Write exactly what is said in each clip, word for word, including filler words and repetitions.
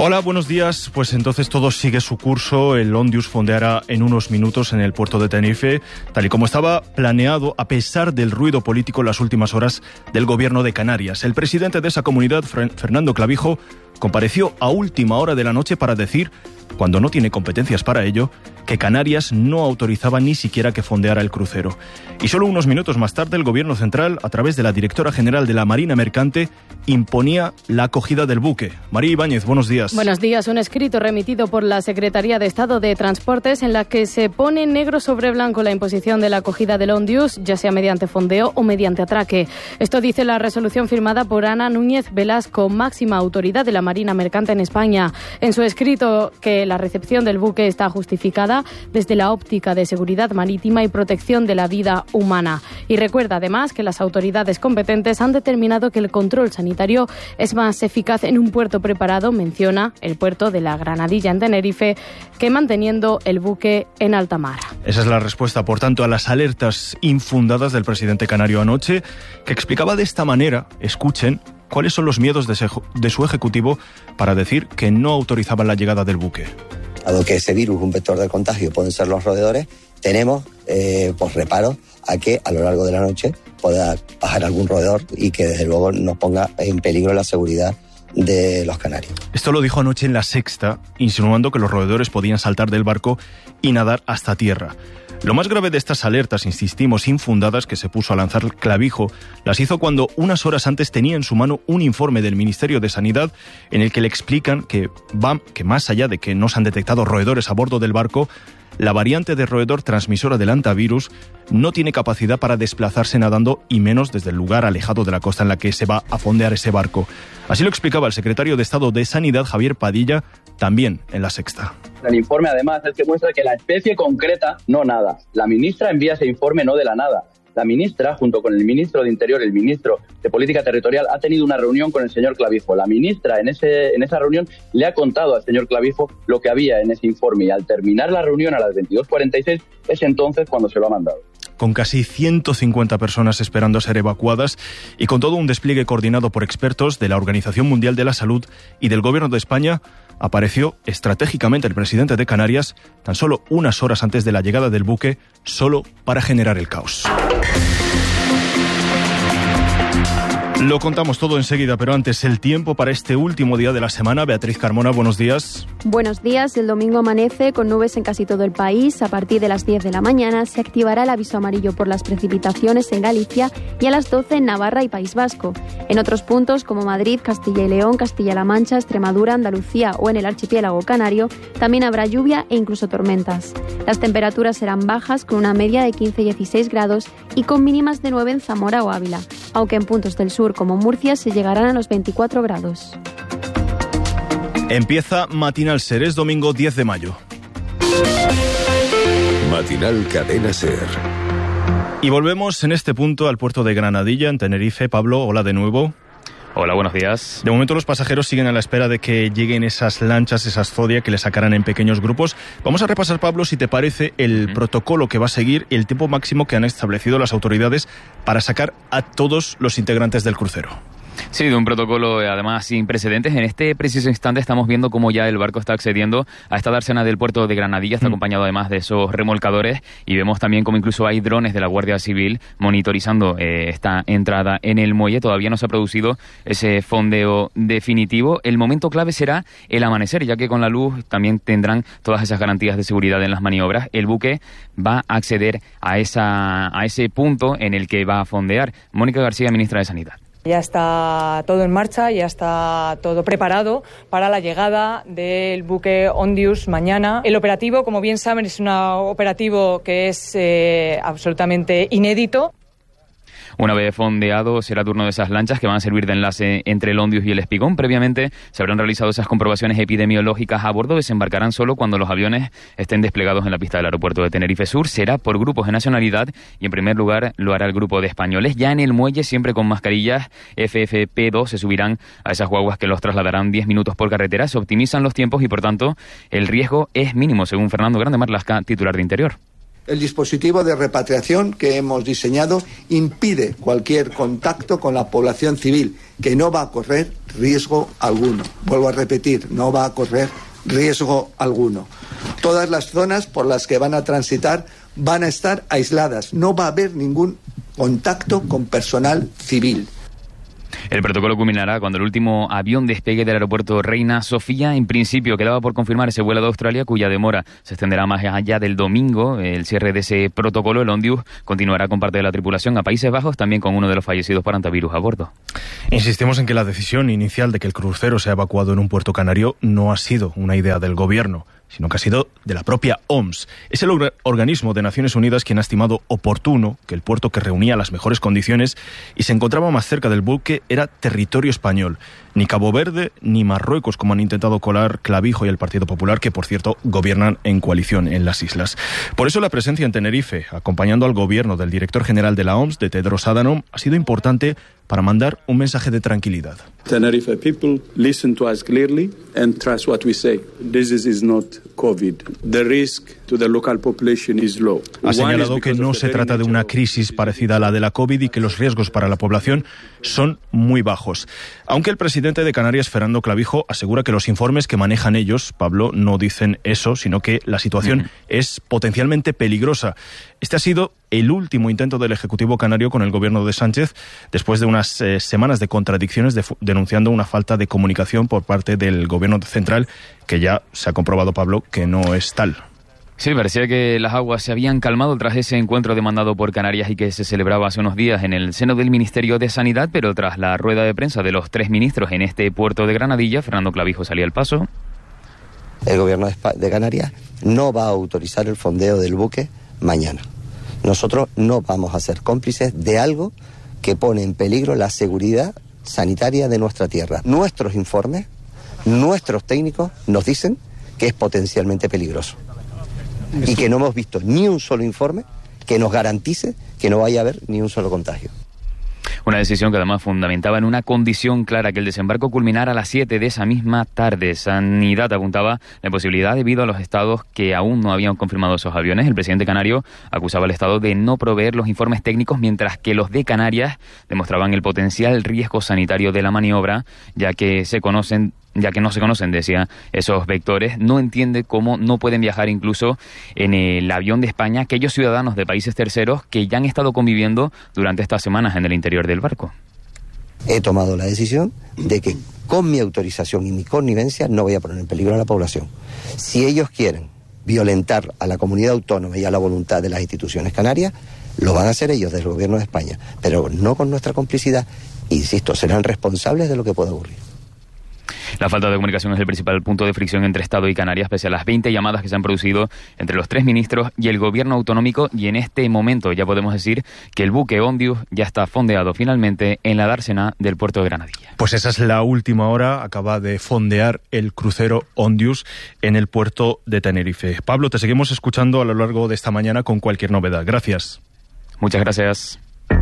Hola, buenos días. Pues entonces todo sigue su curso. El Ondius fondeará en unos minutos en el puerto de Tenerife, tal y como estaba planeado, a pesar del ruido político en las últimas horas del gobierno de Canarias. El presidente de esa comunidad, Fernando Clavijo, compareció a última hora de la noche para decir, cuando no tiene competencias para ello, que Canarias no autorizaba ni siquiera que fondeara el crucero. Y solo unos minutos más tarde, el Gobierno Central, a través de la directora general de la Marina Mercante, imponía la acogida del buque. María Ibáñez, buenos días. Buenos días. Un escrito remitido por la Secretaría de Estado de Transportes en la que se pone negro sobre blanco la imposición de la acogida del Ondius, ya sea mediante fondeo o mediante atraque. Esto dice la resolución firmada por Ana Núñez Velasco, máxima autoridad de la Marina Mercante en España. En su escrito, que la recepción del buque está justificada desde la óptica de seguridad marítima y protección de la vida humana. Y recuerda además que las autoridades competentes han determinado que el control sanitario es más eficaz en un puerto preparado, menciona el puerto de la Granadilla en Tenerife, que manteniendo el buque en alta mar. Esa es la respuesta, por tanto, a las alertas infundadas del presidente canario anoche, que explicaba de esta manera, escuchen, cuáles son los miedos de, se, de su ejecutivo para decir que no autorizaban la llegada del buque. Dado que ese virus, un vector de contagio, pueden ser los roedores, tenemos eh, pues reparos a que a lo largo de la noche pueda bajar algún roedor y que desde luego nos ponga en peligro la seguridad de los canarios. Esto lo dijo anoche en La Sexta, insinuando que los roedores podían saltar del barco y nadar hasta tierra. Lo más grave de estas alertas, insistimos, infundadas, que se puso a lanzar Clavijo, las hizo cuando unas horas antes tenía en su mano un informe del Ministerio de Sanidad en el que le explican que, va, que más allá de que no se han detectado roedores a bordo del barco, la variante de roedor transmisora del hantavirus no tiene capacidad para desplazarse nadando y menos desde el lugar alejado de la costa en la que se va a fondear ese barco. Así lo explicaba el secretario de Estado de Sanidad, Javier Padilla, también en La Sexta. El informe además es que muestra que la especie concreta no nada. La ministra envía ese informe no de la nada. La ministra, junto con el ministro de Interior y el ministro de Política Territorial, ha tenido una reunión con el señor Clavijo. La ministra en ese en esa reunión le ha contado al señor Clavijo lo que había en ese informe y al terminar la reunión a las veintidós cuarenta y seis es entonces cuando se lo ha mandado. Con casi ciento cincuenta personas esperando ser evacuadas y con todo un despliegue coordinado por expertos de la Organización Mundial de la Salud y del Gobierno de España, apareció estratégicamente el presidente de Canarias tan solo unas horas antes de la llegada del buque, solo para generar el caos. Lo contamos todo enseguida, pero antes el tiempo para este último día de la semana. Beatriz Carmona, buenos días. Buenos días. El domingo amanece con nubes en casi todo el país. A partir de las diez de la mañana se activará el aviso amarillo por las precipitaciones en Galicia y a las doce en Navarra y País Vasco. En otros puntos como Madrid, Castilla y León, Castilla-La Mancha, Extremadura, Andalucía o en el archipiélago canario también habrá lluvia e incluso tormentas. Las temperaturas serán bajas con una media de quince a dieciséis grados y con mínimas de nueve en Zamora o Ávila, aunque en puntos del sur como Murcia se llegarán a los veinticuatro grados. Empieza Matinal Ser, es domingo diez de mayo. Matinal Cadena Ser. Y volvemos en este punto al puerto de Granadilla, en Tenerife. Pablo, hola de nuevo. Hola, buenos días. De momento los pasajeros siguen a la espera de que lleguen esas lanchas, esas Zodia, que les sacarán en pequeños grupos. Vamos a repasar, Pablo, si te parece, el uh-huh. protocolo que va a seguir, el tiempo máximo que han establecido las autoridades para sacar a todos los integrantes del crucero. Sí, de un protocolo además sin precedentes. En este preciso instante estamos viendo cómo ya el barco está accediendo a esta dársena del puerto de Granadilla. Está mm. acompañado además de esos remolcadores y vemos también como incluso hay drones de la Guardia Civil monitorizando eh, esta entrada en el muelle. Todavía no se ha producido ese fondeo definitivo. El momento clave será el amanecer, ya que con la luz también tendrán todas esas garantías de seguridad en las maniobras. El buque va a acceder a, esa, a ese punto en el que va a fondear. Mónica García, ministra de Sanidad. Ya está todo en marcha, ya está todo preparado para la llegada del buque Ondius mañana. El operativo, como bien saben, es un operativo que es eh, absolutamente inédito. Una vez fondeado, será turno de esas lanchas que van a servir de enlace entre el Ondius y el Espigón. Previamente se habrán realizado esas comprobaciones epidemiológicas a bordo. Desembarcarán solo cuando los aviones estén desplegados en la pista del aeropuerto de Tenerife Sur. Será por grupos de nacionalidad y en primer lugar lo hará el grupo de españoles. Ya en el muelle, siempre con mascarillas F F P dos, se subirán a esas guaguas que los trasladarán diez minutos por carretera. Se optimizan los tiempos y por tanto el riesgo es mínimo, según Fernando Grande Marlasca, titular de Interior. El dispositivo de repatriación que hemos diseñado impide cualquier contacto con la población civil que no va a correr riesgo alguno. Vuelvo a repetir, no va a correr riesgo alguno. Todas las zonas por las que van a transitar van a estar aisladas. No va a haber ningún contacto con personal civil. El protocolo culminará cuando el último avión despegue del aeropuerto Reina Sofía. En principio quedaba por confirmar ese vuelo de Australia, cuya demora se extenderá más allá del domingo. El cierre de ese protocolo, el Ondius, continuará con parte de la tripulación a Países Bajos, también con uno de los fallecidos por antivirus a bordo. Insistimos en que la decisión inicial de que el crucero sea evacuado en un puerto canario no ha sido una idea del gobierno, sino que ha sido de la propia O M S. Es el or- organismo de Naciones Unidas quien ha estimado oportuno que el puerto que reunía las mejores condiciones y se encontraba más cerca del buque era territorio español. Ni Cabo Verde ni Marruecos, como han intentado colar Clavijo y el Partido Popular, que por cierto gobiernan en coalición en las islas. Por eso la presencia en Tenerife, acompañando al gobierno del director general de la O M S, de Tedros Adhanom, ha sido importante para mandar un mensaje de tranquilidad. Tenerife people, listen to us clearly and trust what we say. This is not COVID. The risk to the local population is low. Ha señalado que no se trata de una crisis parecida a la de la COVID y que los riesgos para la población son muy bajos. Aunque el presidente de Canarias, Fernando Clavijo, asegura que los informes que manejan ellos, Pablo, no dicen eso, sino que la situación uh-huh. es potencialmente peligrosa. Este ha sido el último intento del Ejecutivo canario con el gobierno de Sánchez, después de unas eh, semanas de contradicciones, de, denunciando una falta de comunicación por parte del gobierno central, que ya se ha comprobado, Pablo, que no es tal. Sí, parecía que las aguas se habían calmado tras ese encuentro demandado por Canarias y que se celebraba hace unos días en el seno del Ministerio de Sanidad, pero tras la rueda de prensa de los tres ministros en este puerto de Granadilla, Fernando Clavijo salía al paso. El gobierno de Canarias no va a autorizar el fondeo del buque mañana. Nosotros no vamos a ser cómplices de algo que pone en peligro la seguridad sanitaria de nuestra tierra. Nuestros informes, nuestros técnicos nos dicen que es potencialmente peligroso. Y que no hemos visto ni un solo informe que nos garantice que no vaya a haber ni un solo contagio. Una decisión que además fundamentaba en una condición clara, que el desembarco culminara a las siete de esa misma tarde. Sanidad apuntaba la posibilidad debido a los estados que aún no habían confirmado esos aviones. El presidente canario acusaba al Estado de no proveer los informes técnicos, mientras que los de Canarias demostraban el potencial riesgo sanitario de la maniobra, ya que se conocen ya que no se conocen, decía, esos vectores. No entiende cómo no pueden viajar incluso en el avión de España aquellos ciudadanos de países terceros que ya han estado conviviendo durante estas semanas en el interior del barco. He tomado la decisión de que con mi autorización y mi connivencia no voy a poner en peligro a la población. Si ellos quieren violentar a la comunidad autónoma y a la voluntad de las instituciones canarias, lo van a hacer ellos desde el gobierno de España, pero no con nuestra complicidad. Insisto, serán responsables de lo que pueda ocurrir. La falta de comunicación es el principal punto de fricción entre Estado y Canarias, pese a las veinte llamadas que se han producido entre los tres ministros y el gobierno autonómico, y en este momento ya podemos decir que el buque Ondius ya está fondeado finalmente en la dársena del puerto de Granadilla. Pues esa es la última hora, acaba de fondear el crucero Ondius en el puerto de Tenerife. Pablo, te seguimos escuchando a lo largo de esta mañana con cualquier novedad. Gracias. Muchas gracias.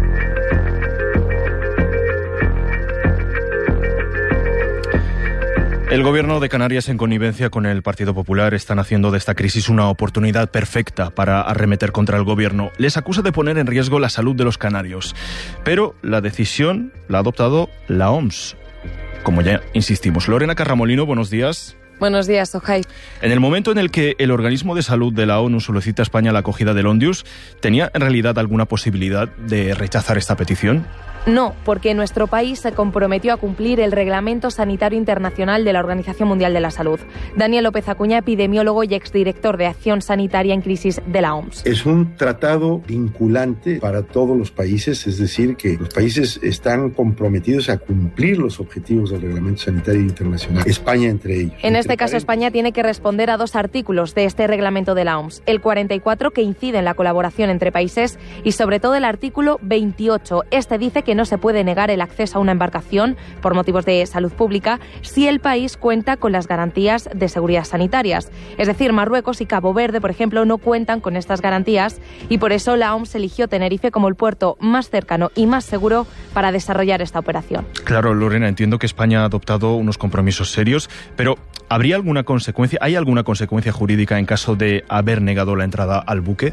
El gobierno de Canarias, en connivencia con el Partido Popular, están haciendo de esta crisis una oportunidad perfecta para arremeter contra el gobierno. Les acusa de poner en riesgo la salud de los canarios. Pero la decisión la ha adoptado la O M S. Como ya insistimos. Lorena Carramolino, buenos días. Buenos días, Ojai. En el momento en el que el organismo de salud de la ONU solicita a España la acogida del Ondius, ¿tenía en realidad alguna posibilidad de rechazar esta petición? No, porque nuestro país se comprometió a cumplir el Reglamento Sanitario Internacional de la Organización Mundial de la Salud. Daniel López Acuña, epidemiólogo y exdirector de Acción Sanitaria en Crisis de la O M S. Es un tratado vinculante para todos los países, es decir, que los países están comprometidos a cumplir los objetivos del Reglamento Sanitario Internacional, España entre ellos. En este caso, España tiene que responder a dos artículos de este reglamento de la O M S. El cuarenta y cuatro, que incide en la colaboración entre países, y sobre todo el artículo veintiocho. Este dice que no se puede negar el acceso a una embarcación por motivos de salud pública si el país cuenta con las garantías de seguridad sanitarias. Es decir, Marruecos y Cabo Verde, por ejemplo, no cuentan con estas garantías, y por eso la O M S eligió Tenerife como el puerto más cercano y más seguro para desarrollar esta operación. Claro, Lorena, entiendo que España ha adoptado unos compromisos serios, pero ¿habría alguna consecuencia, hay alguna consecuencia jurídica en caso de haber negado la entrada al buque?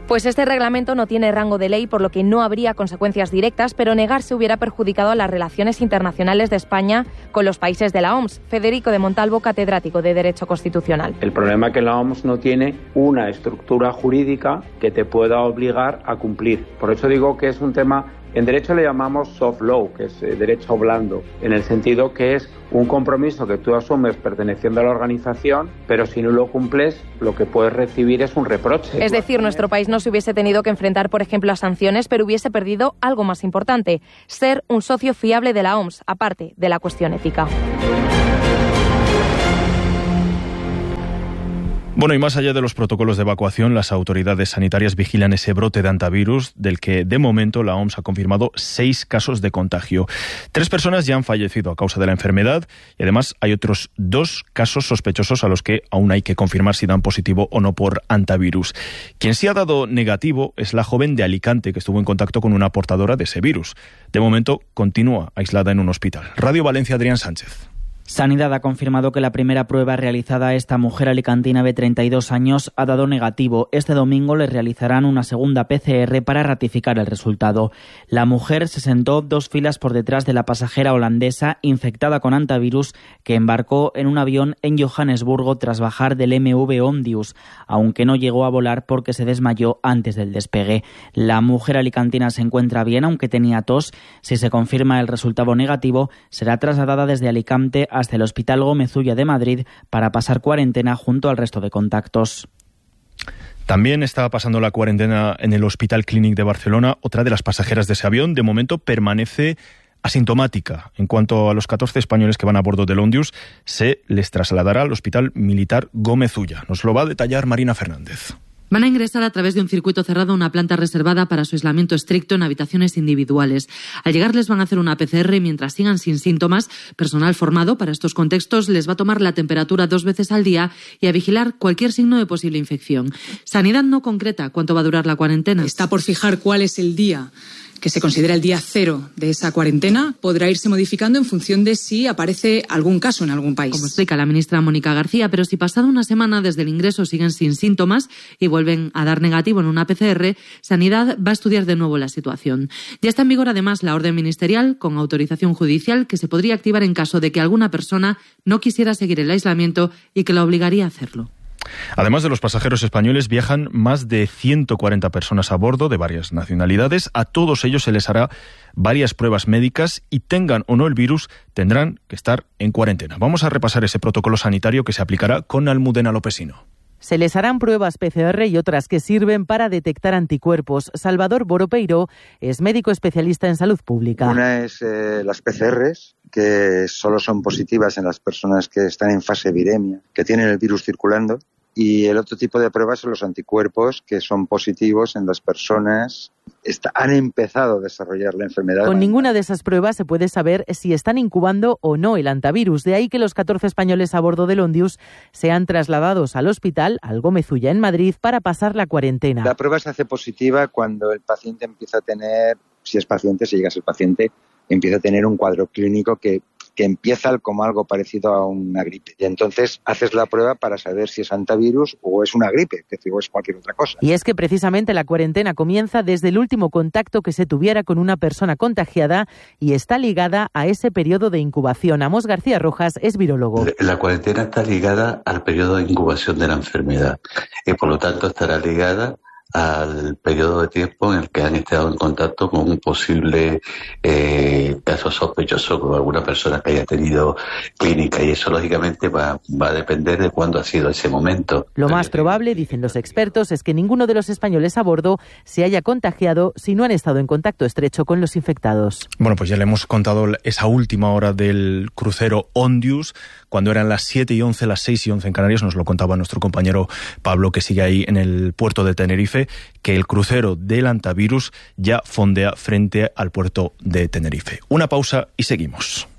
Pues este reglamento no tiene rango de ley, por lo que no habría consecuencias directas, pero negarse hubiera perjudicado a las relaciones internacionales de España con los países de la O M S. Federico de Montalvo, catedrático de Derecho Constitucional. El problema es que la O M S no tiene una estructura jurídica que te pueda obligar a cumplir. Por eso digo que es un tema, en derecho le llamamos soft law, que es eh, derecho blando, en el sentido que es un compromiso que tú asumes perteneciendo a la organización, pero si no lo cumples, lo que puedes recibir es un reproche. Es decir, nuestro país no se hubiese tenido que enfrentar, por ejemplo, a sanciones, pero hubiese perdido algo más importante: ser un socio fiable de la O M S, aparte de la cuestión ética. Bueno, y más allá de los protocolos de evacuación, las autoridades sanitarias vigilan ese brote de hantavirus, del que de momento la O M S ha confirmado seis casos de contagio. Tres personas ya han fallecido a causa de la enfermedad y además hay otros dos casos sospechosos a los que aún hay que confirmar si dan positivo o no por hantavirus. Quien sí ha dado negativo es la joven de Alicante que estuvo en contacto con una portadora de ese virus. De momento continúa aislada en un hospital. Radio Valencia, Adrián Sánchez. Sanidad ha confirmado que la primera prueba realizada a esta mujer alicantina de treinta y dos años ha dado negativo. Este domingo le realizarán una segunda P C R para ratificar el resultado. La mujer se sentó dos filas por detrás de la pasajera holandesa infectada con hantavirus que embarcó en un avión en Johannesburgo tras bajar del M V Ondius, aunque no llegó a volar porque se desmayó antes del despegue. La mujer alicantina se encuentra bien, aunque tenía tos. Si se confirma el resultado negativo, será trasladada desde Alicante a hasta el Hospital Gómez Ulla de Madrid para pasar cuarentena junto al resto de contactos. También está pasando la cuarentena en el Hospital Clínic de Barcelona otra de las pasajeras de ese avión. De momento permanece asintomática. En cuanto a los catorce españoles que van a bordo del Ondius, se les trasladará al Hospital Militar Gómez Ulla. Nos lo va a detallar Marina Fernández. Van a ingresar a través de un circuito cerrado a una planta reservada para su aislamiento estricto en habitaciones individuales. Al llegar les van a hacer una P C R y mientras sigan sin síntomas, personal formado para estos contextos les va a tomar la temperatura dos veces al día y a vigilar cualquier signo de posible infección. Sanidad no concreta cuánto va a durar la cuarentena. Está por fijar cuál es el día que se considera el día cero de esa cuarentena. Podrá irse modificando en función de si aparece algún caso en algún país. Como explica la ministra Mónica García, pero si pasada una semana desde el ingreso siguen sin síntomas y vuelven a dar negativo en una P C R, Sanidad va a estudiar de nuevo la situación. Ya está en vigor además la orden ministerial con autorización judicial que se podría activar en caso de que alguna persona no quisiera seguir el aislamiento y que la obligaría a hacerlo. Además de los pasajeros españoles, viajan más de ciento cuarenta personas a bordo de varias nacionalidades. A todos ellos se les hará varias pruebas médicas y tengan o no el virus, tendrán que estar en cuarentena. Vamos a repasar ese protocolo sanitario que se aplicará con Almudena Lopesino. Se les harán pruebas P C R y otras que sirven para detectar anticuerpos. Salvador Boropeiro es médico especialista en salud pública. Una es eh, las P C Rs, que solo son positivas en las personas que están en fase viremia, que tienen el virus circulando. Y el otro tipo de pruebas son los anticuerpos, que son positivos en las personas que han empezado a desarrollar la enfermedad. Con ninguna de esas pruebas se puede saber si están incubando o no el hantavirus. De ahí que los catorce españoles a bordo del Ondius sean trasladados al hospital, al Gómez Ulla en Madrid, para pasar la cuarentena. La prueba se hace positiva cuando el paciente empieza a tener, si es paciente, si llega a ser paciente, empieza a tener un cuadro clínico que que empieza como algo parecido a una gripe. Y entonces haces la prueba para saber si es hantavirus o es una gripe, que digo, es cualquier otra cosa. Y es que precisamente la cuarentena comienza desde el último contacto que se tuviera con una persona contagiada y está ligada a ese periodo de incubación. Amos García Rojas es virólogo. La cuarentena está ligada al periodo de incubación de la enfermedad y por lo tanto estará ligada al periodo de tiempo en el que han estado en contacto con un posible eh, caso sospechoso con alguna persona que haya tenido clínica, y eso lógicamente va, va a depender de cuándo ha sido ese momento. Lo más probable, dicen los expertos, es que ninguno de los españoles a bordo se haya contagiado si no han estado en contacto estrecho con los infectados. Bueno, pues ya le hemos contado esa última hora del crucero Ondius, cuando eran las siete y once, las seis y once en Canarias. Nos lo contaba nuestro compañero Pablo, que sigue ahí en el puerto de Tenerife, que el crucero del hantavirus ya fondea frente al puerto de Tenerife. Una pausa y seguimos.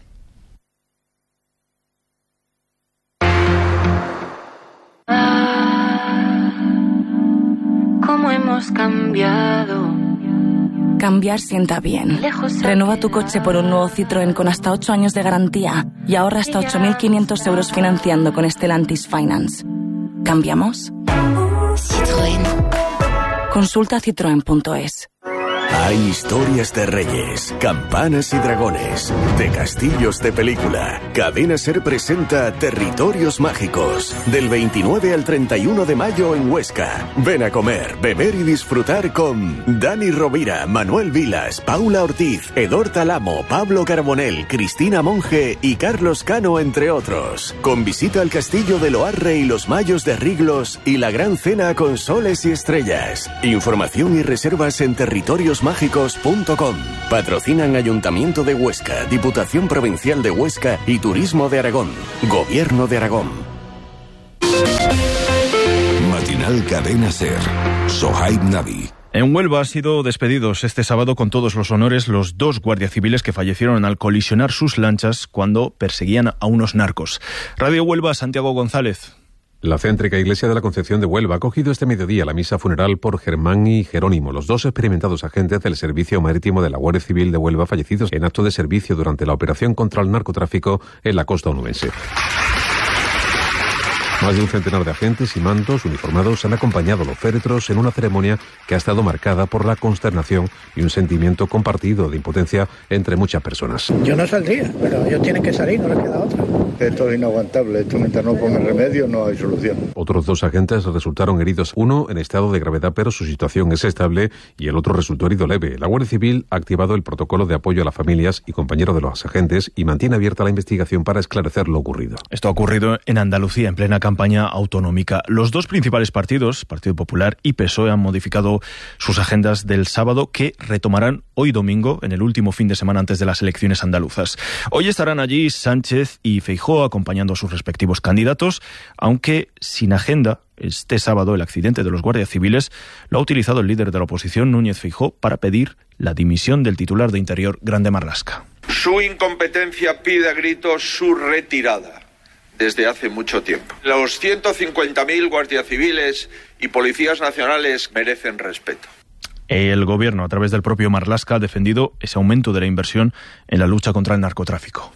¿Cómo hemos cambiado? Cambiar sienta bien. Renueva tu coche por un nuevo Citroën con hasta ocho años de garantía y ahorra hasta ocho mil quinientos euros financiando con Stellantis Finance. ¿Cambiamos? Citroën. Consulta citroen punto es. Hay historias de reyes, campanas y dragones, de castillos de película. Cadena SER presenta Territorios Mágicos, del veintinueve al treinta y uno de mayo en Huesca. Ven a comer, beber y disfrutar con Dani Rovira, Manuel Vilas, Paula Ortiz, Edor Talamo, Pablo Carbonell, Cristina Monge y Carlos Cano, entre otros. Con visita al castillo de Loarre y los Mayos de Riglos y la gran cena con soles y estrellas. Información y reservas en territorios mágicos punto com. Patrocinan Ayuntamiento de Huesca, Diputación Provincial de Huesca y Turismo de Aragón. Gobierno de Aragón. Matinal Cadena SER. Sohaib Nabi. En Huelva han sido despedidos este sábado con todos los honores los dos guardias civiles que fallecieron al colisionar sus lanchas cuando perseguían a unos narcos. Radio Huelva, Santiago González. La céntrica Iglesia de la Concepción de Huelva ha acogido este mediodía la misa funeral por Germán y Jerónimo, los dos experimentados agentes del Servicio Marítimo de la Guardia Civil de Huelva fallecidos en acto de servicio durante la operación contra el narcotráfico en la costa onubense. Más de un centenar de agentes y mandos uniformados han acompañado a los féretros en una ceremonia que ha estado marcada por la consternación y un sentimiento compartido de impotencia entre muchas personas. Yo no saldría, pero ellos tienen que salir, no les queda otra. Esto es inaguantable, esto mientras no pongan remedio no hay solución. Otros dos agentes resultaron heridos, uno en estado de gravedad pero su situación es estable y el otro resultó herido leve. La Guardia Civil ha activado el protocolo de apoyo a las familias y compañeros de los agentes y mantiene abierta la investigación para esclarecer lo ocurrido. Esto ha ocurrido en Andalucía en plena campaña autonómica. Los dos principales partidos, Partido Popular y P S O E, han modificado sus agendas del sábado que retomarán hoy domingo, en el último fin de semana antes de las elecciones andaluzas. Hoy estarán allí Sánchez y Feijóo acompañando a sus respectivos candidatos, aunque sin agenda. Este sábado el accidente de los guardias civiles lo ha utilizado el líder de la oposición, Núñez Feijóo, para pedir la dimisión del titular de Interior, Grande Marlaska. Su incompetencia pide a gritos su retirada. Desde hace mucho tiempo. Los ciento cincuenta mil guardias civiles y policías nacionales merecen respeto. El gobierno, a través del propio Marlaska, ha defendido ese aumento de la inversión en la lucha contra el narcotráfico.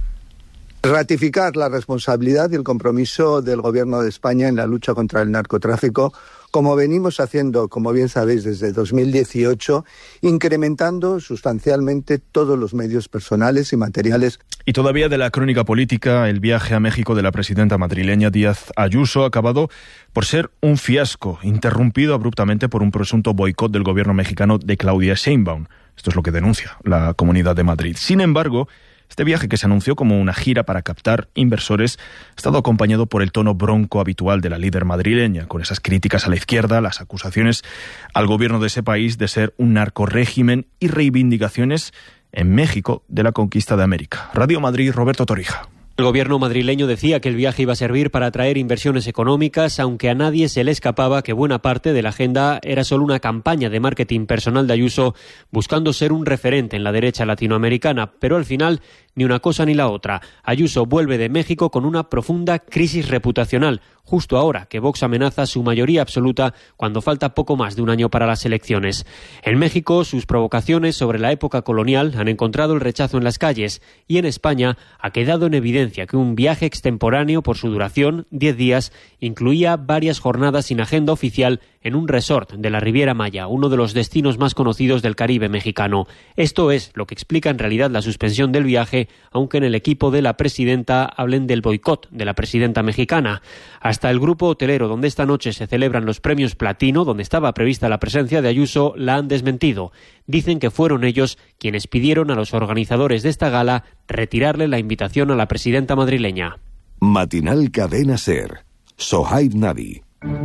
Ratificar la responsabilidad y el compromiso del Gobierno de España en la lucha contra el narcotráfico, como venimos haciendo, como bien sabéis, desde dos mil dieciocho, incrementando sustancialmente todos los medios personales y materiales. Y todavía de la crónica política, el viaje a México de la presidenta madrileña Díaz Ayuso ha acabado por ser un fiasco, interrumpido abruptamente por un presunto boicot del gobierno mexicano de Claudia Sheinbaum. Esto es lo que denuncia la Comunidad de Madrid. Sin embargo, este viaje, que se anunció como una gira para captar inversores, ha estado acompañado por el tono bronco habitual de la líder madrileña, con esas críticas a la izquierda, las acusaciones al gobierno de ese país de ser un narcorrégimen y reivindicaciones en México de la conquista de América. Radio Madrid, Roberto Torija. El gobierno madrileño decía que el viaje iba a servir para atraer inversiones económicas, aunque a nadie se le escapaba que buena parte de la agenda era solo una campaña de marketing personal de Ayuso, buscando ser un referente en la derecha latinoamericana, pero al final ni una cosa ni la otra. Ayuso vuelve de México con una profunda crisis reputacional, justo ahora que Vox amenaza su mayoría absoluta cuando falta poco más de un año para las elecciones. En México, sus provocaciones sobre la época colonial han encontrado el rechazo en las calles, y en España ha quedado en evidencia que un viaje extemporáneo por su duración, diez días, incluía varias jornadas sin agenda oficial en un resort de la Riviera Maya, uno de los destinos más conocidos del Caribe mexicano. Esto es lo que explica en realidad la suspensión del viaje, aunque en el equipo de la presidenta hablen del boicot de la presidenta mexicana. Hasta el grupo hotelero donde esta noche se celebran los premios Platino, donde estaba prevista la presencia de Ayuso, la han desmentido. Dicen que fueron ellos quienes pidieron a los organizadores de esta gala retirarle la invitación a la presidenta madrileña. Matinal Cadena SER. Sohaib Nabi.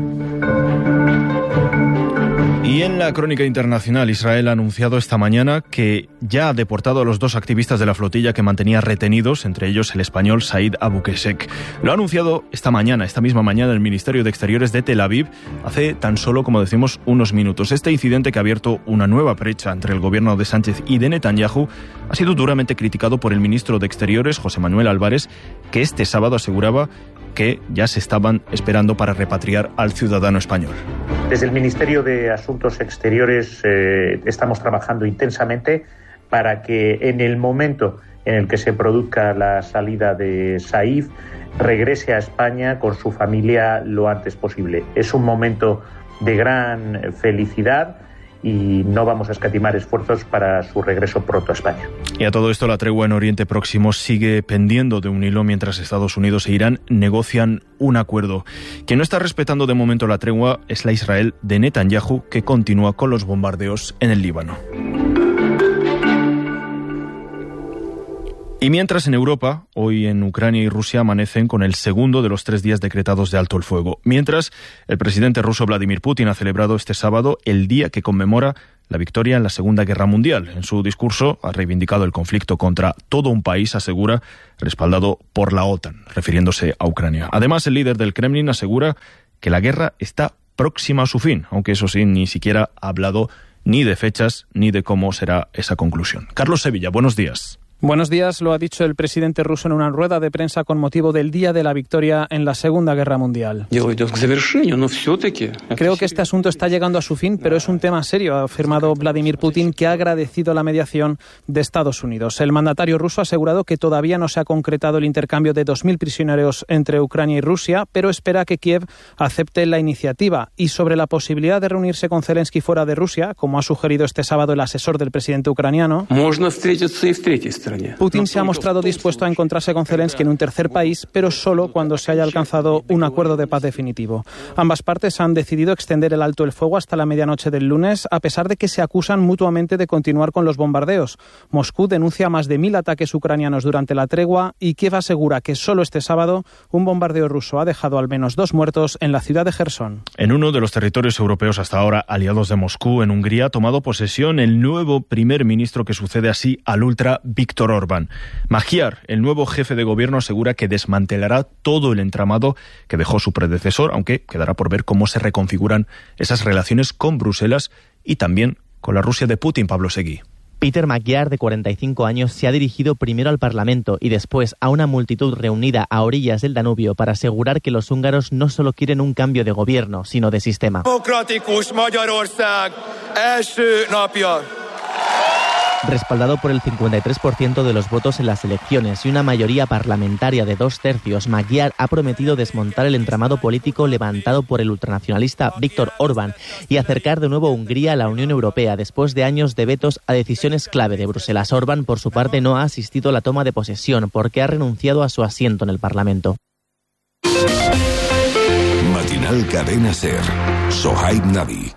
Y en la crónica internacional, Israel ha anunciado esta mañana que ya ha deportado a los dos activistas de la flotilla que mantenía retenidos, entre ellos el español Said Abu Keshek. Lo ha anunciado esta mañana, esta misma mañana, el Ministerio de Exteriores de Tel Aviv, hace tan solo, como decimos, unos minutos. Este incidente, que ha abierto una nueva brecha entre el gobierno de Sánchez y de Netanyahu, ha sido duramente criticado por el ministro de Exteriores, José Manuel Álvarez, que este sábado aseguraba que ya se estaban esperando para repatriar al ciudadano español. Desde el Ministerio de Asuntos Exteriores eh, estamos trabajando intensamente para que en el momento en el que se produzca la salida de Saif, regrese a España con su familia lo antes posible. Es un momento de gran felicidad y no vamos a escatimar esfuerzos para su regreso pronto a España. Y a todo esto, la tregua en Oriente Próximo sigue pendiendo de un hilo mientras Estados Unidos e Irán negocian un acuerdo. Quien no está respetando de momento la tregua es la Israel de Netanyahu, que continúa con los bombardeos en el Líbano. Y mientras en Europa, hoy en Ucrania y Rusia amanecen con el segundo de los tres días decretados de alto el fuego. Mientras, el presidente ruso Vladimir Putin ha celebrado este sábado el día que conmemora la victoria en la Segunda Guerra Mundial. En su discurso ha reivindicado el conflicto contra todo un país, asegura, respaldado por la OTAN, refiriéndose a Ucrania. Además, el líder del Kremlin asegura que la guerra está próxima a su fin, aunque eso sí, ni siquiera ha hablado ni de fechas ni de cómo será esa conclusión. Carlos Sevilla, buenos días. Buenos días, lo ha dicho el presidente ruso en una rueda de prensa con motivo del Día de la Victoria en la Segunda Guerra Mundial. Creo que este asunto está llegando a su fin, pero es un tema serio, ha afirmado Vladimir Putin, que ha agradecido la mediación de Estados Unidos. El mandatario ruso ha asegurado que todavía no se ha concretado el intercambio de dos mil prisioneros entre Ucrania y Rusia, pero espera que Kiev acepte la iniciativa. Y sobre la posibilidad de reunirse con Zelensky fuera de Rusia, como ha sugerido este sábado el asesor del presidente ucraniano, Putin se ha mostrado dispuesto a encontrarse con Zelensky en un tercer país, pero solo cuando se haya alcanzado un acuerdo de paz definitivo. Ambas partes han decidido extender el alto el fuego hasta la medianoche del lunes, a pesar de que se acusan mutuamente de continuar con los bombardeos. Moscú denuncia más de mil ataques ucranianos durante la tregua y Kiev asegura que solo este sábado un bombardeo ruso ha dejado al menos dos muertos en la ciudad de Jersón. En uno de los territorios europeos hasta ahora aliados de Moscú, en Hungría, ha tomado posesión el nuevo primer ministro que sucede así al ultra Viktor Orbán. Magyar, el nuevo jefe de gobierno, asegura que desmantelará todo el entramado que dejó su predecesor, aunque quedará por ver cómo se reconfiguran esas relaciones con Bruselas y también con la Rusia de Putin. Pablo Seguí. Peter Magyar, de cuarenta y cinco años, se ha dirigido primero al Parlamento y después a una multitud reunida a orillas del Danubio para asegurar que los húngaros no solo quieren un cambio de gobierno, sino de sistema. Respaldado por el cincuenta y tres por ciento de los votos en las elecciones y una mayoría parlamentaria de dos tercios, Magyar ha prometido desmontar el entramado político levantado por el ultranacionalista Viktor Orbán y acercar de nuevo a Hungría a la Unión Europea después de años de vetos a decisiones clave de Bruselas. Orbán, por su parte, no ha asistido a la toma de posesión porque ha renunciado a su asiento en el Parlamento. Matinal Cadena SER. Sohaib Navi.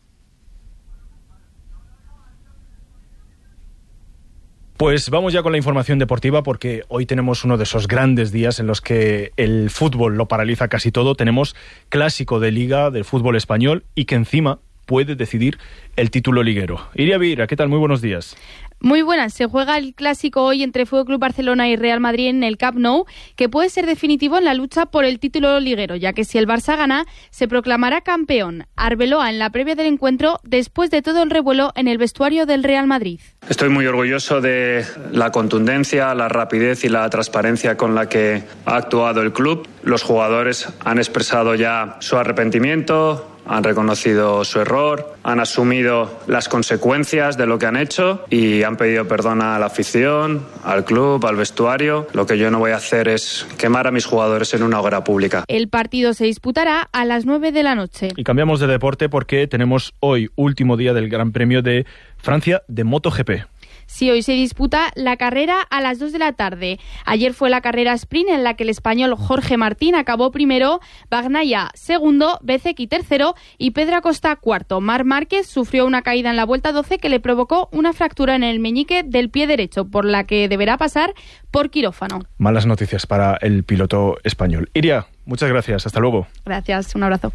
Pues vamos ya con la información deportiva, porque hoy tenemos uno de esos grandes días en los que el fútbol lo paraliza casi todo. Tenemos clásico de Liga del fútbol español y que encima puede decidir el título liguero. Iria Vieira, ¿qué tal? Muy buenos días. Muy buenas. Se juega el clásico hoy entre F C Barcelona y Real Madrid en el Camp Nou, que puede ser definitivo en la lucha por el título liguero, ya que si el Barça gana, se proclamará campeón. Arbeloa en la previa del encuentro, después de todo el revuelo en el vestuario del Real Madrid. Estoy muy orgulloso de la contundencia, la rapidez y la transparencia con la que ha actuado el club. Los jugadores han expresado ya su arrepentimiento, han reconocido su error, han asumido las consecuencias de lo que han hecho y han pedido perdón a la afición, al club, al vestuario. Lo que yo no voy a hacer es quemar a mis jugadores en una hoguera pública. El partido se disputará a las nueve de la noche. Y cambiamos de deporte porque tenemos hoy último día del Gran Premio de Francia de MotoGP. Sí, hoy se disputa la carrera a las dos de la tarde. Ayer fue la carrera sprint en la que el español Jorge Martín acabó primero, Bagnaia segundo, Bezzecchi tercero y Pedro Acosta cuarto. Marc Márquez sufrió una caída en la vuelta doce que le provocó una fractura en el meñique del pie derecho, por la que deberá pasar por quirófano. Malas noticias para el piloto español. Iria, muchas gracias. Hasta luego. Gracias. Un abrazo.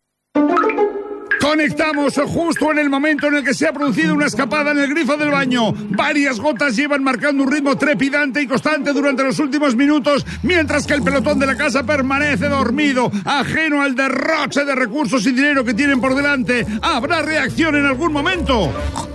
Conectamos justo en el momento en el que se ha producido una escapada en el grifo del baño. Varias gotas llevan marcando un ritmo trepidante y constante durante los últimos minutos, mientras que el pelotón de la casa permanece dormido, ajeno al derroche de recursos y dinero que tienen por delante. ¿Habrá reacción en algún momento?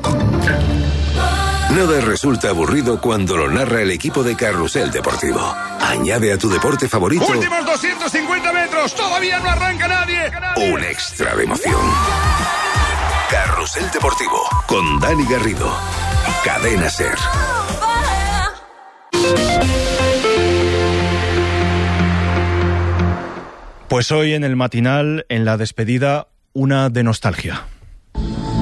Nada resulta aburrido cuando lo narra el equipo de Carrusel Deportivo. Añade a tu deporte favorito últimos doscientos cincuenta metros, todavía no arranca nadie. Un extra de emoción. Carrusel Deportivo con Dani Garrido. Cadena SER. Pues hoy en el matinal, en la despedida, una de nostalgia.